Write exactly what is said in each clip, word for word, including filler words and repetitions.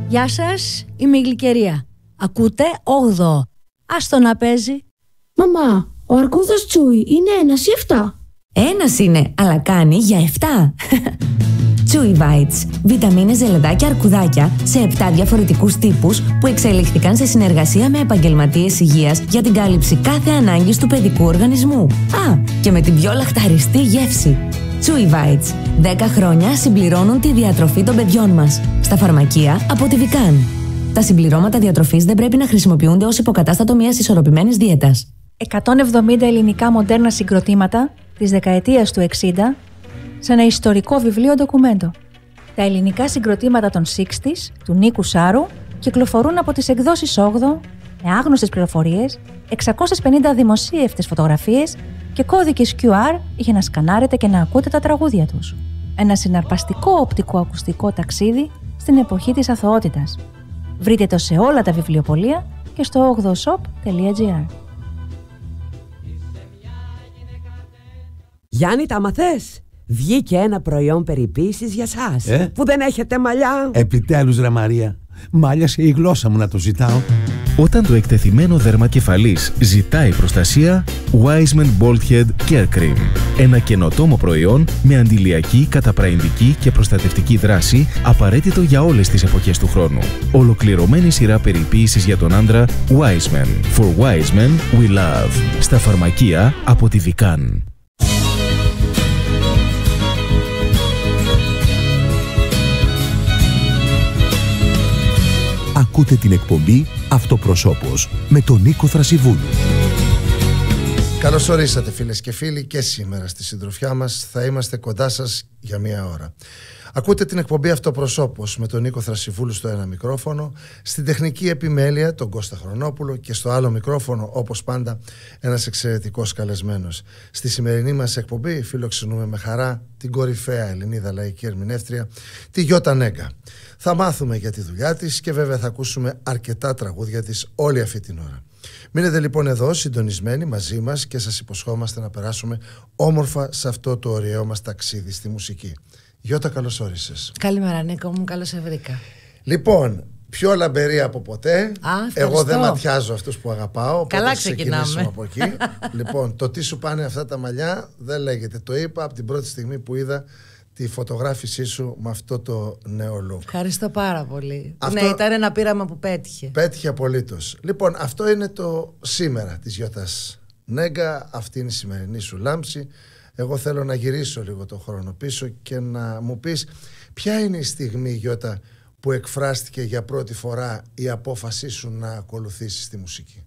Γεια σας, είμαι η Γλυκερία. Ακούτε όγδοο. Άστο να παίζει. Μαμά, ο αρκούδας Τσούι είναι ένας ή εφτά? Ένας είναι, αλλά κάνει για εφτά. Chewy Bites. Βιταμίνες, ζελεδάκια, αρκουδάκια σε επτά διαφορετικούς τύπους που εξελίχθηκαν σε συνεργασία με επαγγελματίες υγείας για την κάλυψη κάθε ανάγκης του παιδικού οργανισμού. Α, και με την πιο λαχταριστή γεύση. Chewy Bites. δέκα χρόνια συμπληρώνουν τη διατροφή των παιδιών μας. Στα φαρμακεία από τη Vican. Τα συμπληρώματα διατροφής δεν πρέπει να χρησιμοποιούνται ως υποκατάστατο μιας ισορροπημένης δίαιτας. εκατόν εβδομήντα ελληνικά μοντέρνα συγκροτήματα της δεκαετίας του εξήντα σε ένα ιστορικό βιβλίο ντοκουμέντο. Τα ελληνικά συγκροτήματα των εξήντα του Νίκου Σάρου κυκλοφορούν από τις εκδόσεις όγδοο με άγνωστες πληροφορίες, εξακόσιες πενήντα δημοσίευτες φωτογραφίες και κώδικες κιου αρ για να σκανάρετε και να ακούτε τα τραγούδια τους. Ένα συναρπαστικό οπτικοακουστικό ταξίδι στην εποχή της αθωότητας. Βρείτε το σε όλα τα βιβλιοπωλεία και στο όγδοο shop τελεία τζι άρ. Γιάννη, τα μαθες? Βγήκε ένα προϊόν περιποίησης για σας, ε? που δεν έχετε μαλλιά. Επιτέλους ρε Μαρία, μάλιασε η γλώσσα μου να το ζητάω. Όταν το εκτεθειμένο δέρμα κεφαλής ζητάει προστασία, Wiseman Bald Head Care Cream. Ένα καινοτόμο προϊόν με αντιλιακή, καταπραϊντική και προστατευτική δράση, απαραίτητο για όλες τις εποχές του χρόνου. Ολοκληρωμένη σειρά περιποίησης για τον άντρα Wiseman. For Wiseman we love. Στα φαρμακεία από τη Vican. Ακούτε την εκπομπή Αυτοπροσώπος με τον Νίκο Θρασιβούλου. Καλώς ορίσατε φίλες και φίλοι, και σήμερα στη συντροφιά μας θα είμαστε κοντά σας για μία ώρα. Ακούτε την εκπομπή Αυτοπροσώπος με τον Νίκο Θρασιβούλου στο ένα μικρόφωνο, στην τεχνική επιμέλεια τον Κώστα Χρονόπουλο και στο άλλο μικρόφωνο, όπως πάντα, ένας εξαιρετικός καλεσμένος. Στη σημερινή μας εκπομπή φιλοξενούμε με χαρά την κορυφαία Ελληνίδα λαϊκή ερμηνεύτρια, τη Γιώτα Νέγκα. Θα μάθουμε για τη δουλειά της και βέβαια θα ακούσουμε αρκετά τραγούδια της όλη αυτή την ώρα. Μείνετε λοιπόν εδώ συντονισμένοι μαζί μας και σας υποσχόμαστε να περάσουμε όμορφα σε αυτό το ωραίο μας ταξίδι στη μουσική. Γιώτα, καλώς όρισες. Καλημέρα Νίκο μου, καλώς σε βρήκα. Λοιπόν, πιο λαμπερή από ποτέ. Α, εγώ δεν ματιάζω αυτούς που αγαπάω. Καλά ξεκινάμε από εκεί. Λοιπόν, το τι σου πάνε αυτά τα μαλλιά δεν λέγεται. Το είπα από την πρώτη στιγμή που είδα τη φωτογράφησή σου με αυτό το νέο look. Ευχαριστώ πάρα πολύ. Αυτό... Ναι, ήταν ένα πείραμα που πέτυχε. Πέτυχε απολύτως. Λοιπόν, αυτό είναι το σήμερα της Γιώτας Νέγκα. Αυτή είναι η σημερινή σου λάμψη. Εγώ θέλω να γυρίσω λίγο το χρόνο πίσω και να μου πεις ποια είναι η στιγμή, Γιώτα, που εκφράστηκε για πρώτη φορά η απόφασή σου να ακολουθήσεις τη μουσική.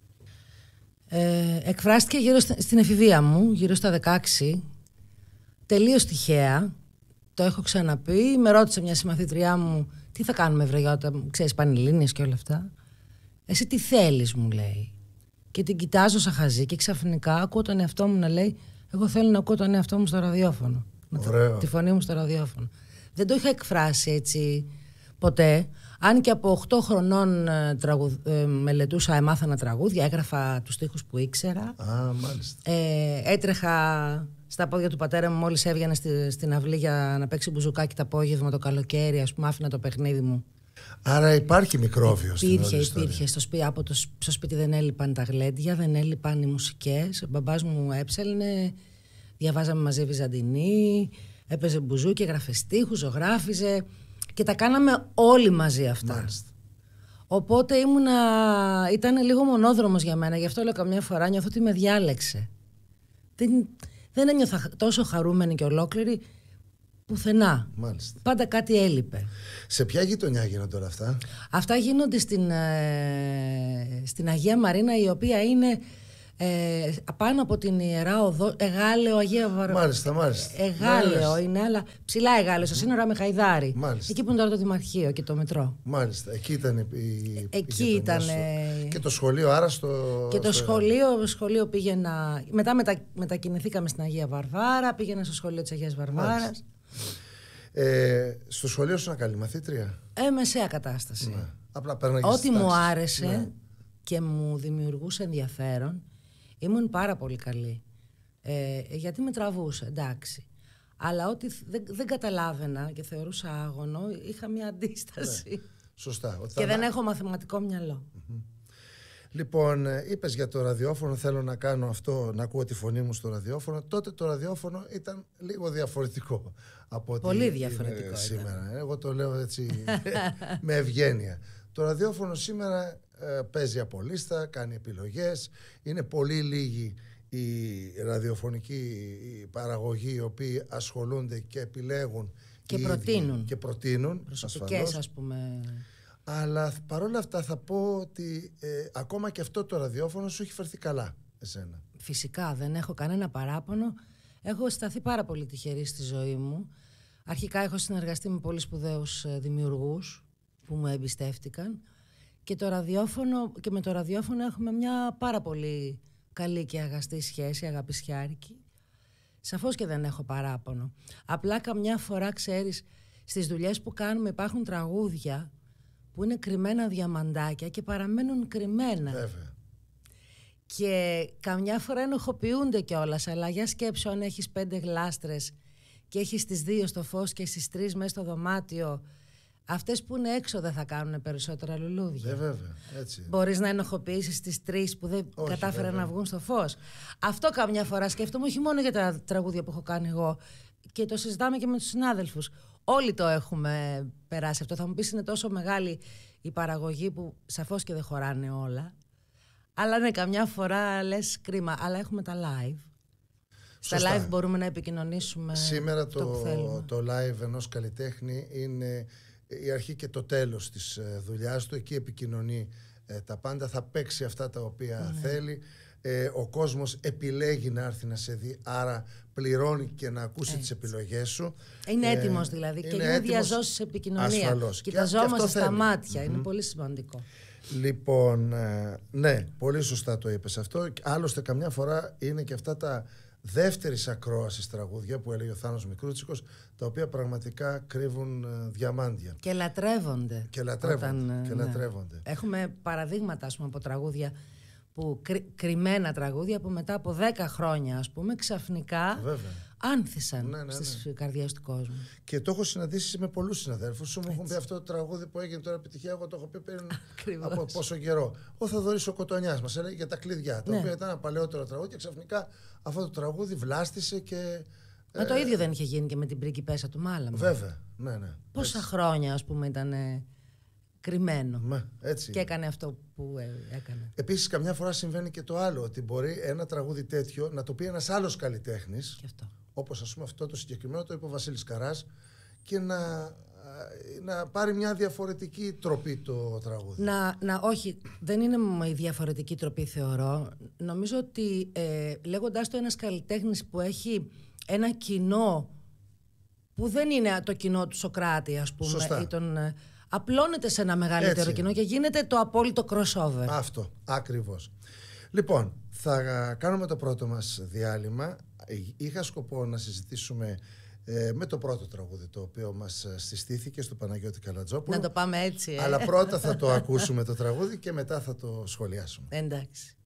Ε, εκφράστηκε γύρω στην εφηβεία μου, γύρω στα δεκαέξι, τελείως τυχαία. Το έχω ξαναπεί. Με ρώτησε μια συμμαθήτριά μου, τι θα κάνουμε βρε Γιώτα, ξέρεις Πανελλήνιες και όλα αυτά. Εσύ τι θέλεις, μου λέει. Και την κοιτάζω σαν χαζή και ξαφνικά ακούω τον εαυτό μου να λέει, εγώ θέλω να ακούω τον εαυτό μου στο ραδιόφωνο. Ωραίο. Τη φωνή μου στο ραδιόφωνο. Δεν το είχα εκφράσει έτσι ποτέ. Αν και από οκτώ χρονών τραγου... ε, μελετούσα, έμαθανα τραγούδια, έγραφα τους στίχους που ήξερα. Α, μάλιστα. Ε, έτρεχα στα πόδια του πατέρα μου μόλις έβγαινε στη, στην αυλή για να παίξει μπουζουκάκι το απόγευμα, το καλοκαίρι, ας πούμε, άφηνα το παιχνίδι μου. Άρα υπάρχει μικρόβιο στην Υπήρχε, όλη υπήρχε. ιστορία. Στο σπίτι, από το στο σπίτι δεν έλειπαν τα γλέντια, δεν έλειπαν οι μουσικές. Ο μπαμπάς μου έψελνε, διαβάζαμε μαζί Βυζαντινή, έπαιζε μπουζούκι, έγραφε στίχους, ζωγράφιζε και τα κάναμε όλοι μαζί αυτά. Μάλιστα. Οπότε ήμουνα, ήταν λίγο μονόδρομος για μένα, γι' αυτό λέω καμιά φορά νιώθω ότι με διάλεξε. Δεν, δεν ένιωθα τόσο χαρούμενη και ολόκληρη πουθενά. Μάλιστα. Πάντα κάτι έλειπε. Σε ποια γειτονιά γίνονται όλα αυτά? Αυτά γίνονται στην, ε, στην Αγία Μαρίνα, η οποία είναι ε, πάνω από την Ιερά Οδό, Εγάλεο, Αγία Βαρβάρα. Μάλιστα, μάλιστα. Εγάλεο ναι, είναι, αλλά ψηλά Εγάλεο, στο σύνορα με Χαϊδάρι. Μάλιστα. Εκεί που είναι τώρα το Δημαρχείο και το μετρό. Μάλιστα, εκεί ήταν η, η Εκεί η ήταν. σου. Και το σχολείο, άρα στο. Και το στο σχολείο, σχολείο πήγαινα. Μετά μετα, μετακινηθήκαμε στην Αγία Βαρβάρα, πήγαινα στο σχολείο της Αγίας Βαρβάρας. Ε, στο σχολείο σου ήταν καλή μαθήτρια? Ε, μεσαία κατάσταση. Ναι. Απλά πέρναγες Ό,τι τις μου τάξεις. άρεσε Ναι. και μου δημιουργούσε ενδιαφέρον, ήμουν πάρα πολύ καλή. Ε, γιατί με τραβούσε, εντάξει. Αλλά ό,τι δεν, δεν καταλάβαινα και θεωρούσα άγωνο, είχα μια αντίσταση. Ναι. Σωστά. Ότι Και θα... δεν έχω μαθηματικό μυαλό. Mm-hmm. Λοιπόν, είπες για το ραδιόφωνο, θέλω να κάνω αυτό, να ακούω τη φωνή μου στο ραδιόφωνο. Τότε το ραδιόφωνο ήταν λίγο διαφορετικό από ό,τι Πολύ διαφορετικό σήμερα. Ήταν. Εγώ το λέω έτσι με ευγένεια. Το ραδιόφωνο σήμερα ε, παίζει από λίστα, κάνει επιλογές. Είναι πολύ λίγοι οι ραδιοφωνικοί παραγωγοί οι οποίοι ασχολούνται και επιλέγουν και προτείνουν. Και προτείνουν προσωπικές, ας πούμε. Αλλά παρόλα αυτά θα πω ότι ε, ακόμα και αυτό το ραδιόφωνο σου έχει φερθεί καλά εσένα. Φυσικά, δεν έχω κανένα παράπονο. Έχω σταθεί πάρα πολύ τυχερή στη ζωή μου. Αρχικά έχω συνεργαστεί με πολύ σπουδαίους δημιουργούς που μου εμπιστεύτηκαν και, το ραδιόφωνο, και με το ραδιόφωνο έχουμε μια πάρα πολύ καλή και αγαστή σχέση, αγαπησιάρικη. Σαφώς και δεν έχω παράπονο. Απλά καμιά φορά, ξέρεις, στις δουλειές που κάνουμε υπάρχουν τραγούδια που είναι κρυμμένα διαμαντάκια και παραμένουν κρυμμένα. Βέβαια. Και καμιά φορά ενοχοποιούνται κιόλας, αλλά για σκέψου αν έχεις πέντε γλάστρες και έχεις τις δύο στο φως και στις τρεις μέσα στο δωμάτιο, αυτές που είναι έξω δεν θα κάνουν περισσότερα λουλούδια. Ε, βέβαια, έτσι. Μπορείς να ενοχοποιήσεις τις τρεις που δεν Όχι, κατάφεραν βέβαια. να βγουν στο φως. Αυτό καμιά φορά σκέφτομαι, όχι μόνο για τα τραγούδια που έχω κάνει εγώ, και το συζητάμε και με τους συνάδελφους. Όλοι το έχουμε περάσει αυτό. Θα μου πεις είναι τόσο μεγάλη η παραγωγή που σαφώς και δεν χωράνε όλα. Αλλά ναι, καμιά φορά λες κρίμα. Αλλά έχουμε τα live. Στα Σωστά. live μπορούμε να επικοινωνήσουμε. Σήμερα αυτό το, που θέλουμε. το live ενός καλλιτέχνη είναι η αρχή και το τέλος της ε, δουλειάς του. Εκεί επικοινωνεί ε, τα πάντα. Θα παίξει αυτά τα οποία Ναι. θέλει. Ε, ο κόσμος επιλέγει να έρθει να σε δει, άρα πληρώνει και να ακούσει Έτσι. τις επιλογές σου. Είναι Ε, έτοιμος δηλαδή. Και είναι είναι έτοιμος, διαζώσεις επικοινωνία. ασφαλώς. Και- και Κοιταζόμαστε αυτό στα θέλει. μάτια. Mm-hmm. Είναι πολύ σημαντικό. Λοιπόν, ε, ναι, πολύ σωστά το είπες αυτό. Άλλωστε καμιά φορά είναι και αυτά τα δεύτερης ακρόασης τραγούδια που έλεγε ο Θάνος Μικρούτσικος, τα οποία πραγματικά κρύβουν ε, διαμάντια. Και λατρεύονται. Και λατρεύονται, Όταν, και ναι. λατρεύονται. Έχουμε παραδείγματα, ας πούμε, από τραγούδια που, κρυ, κρυμμένα τραγούδια που μετά από δέκα χρόνια, ας πούμε, ξαφνικά Βέβαια. άνθησαν Ναι, ναι, ναι. στις καρδιές του κόσμου. Και το έχω συναντήσει με πολλούς συναδέλφους. Σου μου έχουν πει αυτό το τραγούδι που έγινε τώρα επιτυχία. Εγώ το έχω πει πριν Ακριβώς. από πόσο καιρό. Ο Θοδωρής ο Κοτονιάς μας έλεγε για τα κλειδιά. Τα Ναι. οποία ήταν ένα παλαιότερο τραγούδι και ξαφνικά αυτό το τραγούδι βλάστησε και. Μα το ίδιο δεν είχε γίνει και με την πριγκιπέσα του Μάλαμα. Βέβαια. Ναι, ναι. Πόσα Έτσι. χρόνια, ας πούμε, ήταν ε, κρυμμένο. Μα, έτσι. Και έκανε αυτό που ε, έκανε. Επίσης, καμιά φορά συμβαίνει και το άλλο, ότι μπορεί ένα τραγούδι τέτοιο να το πει ένας άλλος καλλιτέχνης, Και αυτό. όπως ας πούμε αυτό το συγκεκριμένο το είπε ο Βασίλης Καράς, και να, να πάρει μια διαφορετική τροπή το τραγούδι. Να, να, όχι, δεν είναι η διαφορετική τροπή, θεωρώ. Νομίζω ότι ε, λέγοντας το ένας καλλιτέχνης που έχει ένα κοινό που δεν είναι το κοινό του Σοκράτη, ας πούμε, Σωστά. ή τον, ε, απλώνεται σε ένα μεγαλύτερο Έτσι. κοινό και γίνεται το απόλυτο crossover. Αυτό, ακριβώς. Λοιπόν, θα κάνουμε το πρώτο μας διάλειμμα. Είχα σκοπό να συζητήσουμε ε, με το πρώτο τραγούδι το οποίο μας συστήθηκε στο Παναγιώτη Καλατζόπουλο. Να το πάμε έτσι. Ε. Αλλά πρώτα θα το ακούσουμε το τραγούδι και μετά θα το σχολιάσουμε. Εντάξει.